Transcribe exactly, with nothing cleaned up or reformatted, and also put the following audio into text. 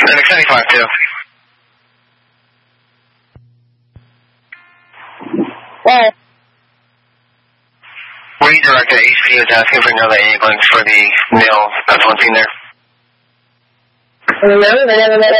And seventy-five too. Well, redirect to H P was asking for another ambulance for the male that's one seen there. no, no, no, no, no.